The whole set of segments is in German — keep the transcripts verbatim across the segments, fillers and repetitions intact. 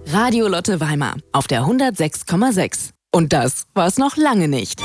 Radio Lotte Weimar auf der hundertsechs Komma sechs. Und das war's noch lange nicht.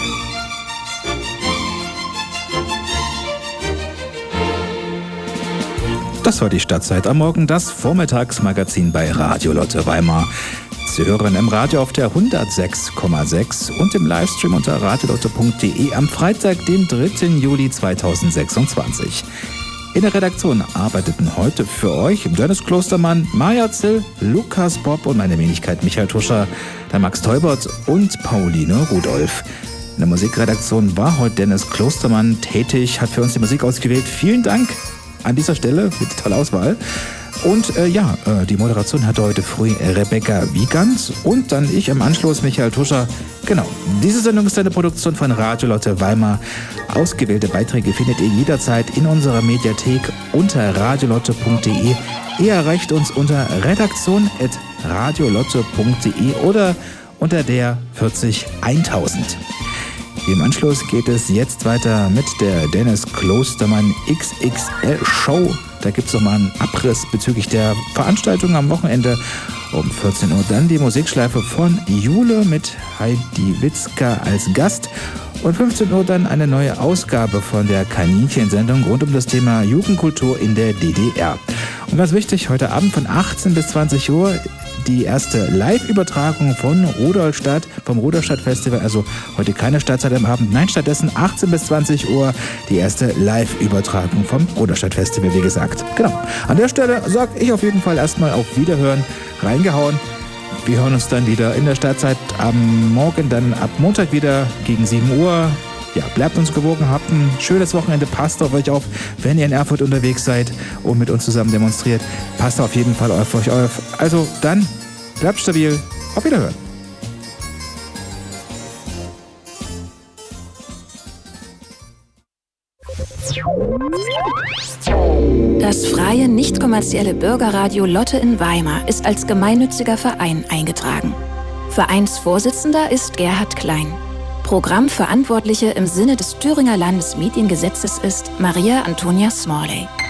Das war die Stadtzeit am Morgen, das Vormittagsmagazin bei Radio Lotte Weimar. Sie hören im Radio auf der hundertsechs Komma sechs und im Livestream unter radiolotte punkt de am Freitag, dem dritten Juli zweitausendsechsundzwanzig. In der Redaktion arbeiteten heute für euch Dennis Klostermann, Maja Zill, Lukas Bob und meine Wenigkeit Michael Tuscher, der Max Teubert und Pauline Rudolph. In der Musikredaktion war heute Dennis Klostermann tätig, hat für uns die Musik ausgewählt. Vielen Dank an dieser Stelle für die tolle Auswahl. Und äh, ja, äh, die Moderation hatte heute früh Rebecca Wiegand und dann ich im Anschluss Michael Tuscher. Genau, diese Sendung ist eine Produktion von Radio Lotte Weimar. Ausgewählte Beiträge findet ihr jederzeit in unserer Mediathek unter radiolotte punkt de. Ihr erreicht uns unter redaktion at radiolotte punkt de oder unter der vierzig eintausend. Im Anschluss geht es jetzt weiter mit der Dennis Klostermann X X L Show. Da gibt es nochmal einen Abriss bezüglich der Veranstaltung am Wochenende. Um vierzehn Uhr dann die Musikschleife von Jule mit Heidi Witzka als Gast. Und fünfzehn Uhr dann eine neue Ausgabe von der Kaninchen-Sendung rund um das Thema Jugendkultur in der D D R. Und ganz wichtig, heute Abend von achtzehn bis zwanzig Uhr die erste Live-Übertragung von Rudolstadt, vom Rudolstadt-Festival. Also heute keine Startzeit am Abend. Nein, stattdessen achtzehn bis zwanzig Uhr die erste Live-Übertragung vom Rudolstadt-Festival, wie gesagt. Genau. An der Stelle sage ich auf jeden Fall erstmal auf Wiederhören, reingehauen. Wir hören uns dann wieder in der Startzeit am Morgen, dann ab Montag wieder gegen sieben Uhr. Ja, bleibt uns gewogen, habt ein schönes Wochenende, passt auf euch auf, wenn ihr in Erfurt unterwegs seid und mit uns zusammen demonstriert. Passt auf jeden Fall auf euch auf. Also dann, bleibt stabil, auf Wiederhören. Das freie, nicht kommerzielle Bürgerradio Lotte in Weimar ist als gemeinnütziger Verein eingetragen. Vereinsvorsitzender ist Gerhard Klein. Programmverantwortliche im Sinne des Thüringer Landesmediengesetzes ist Maria Antonia Smalley.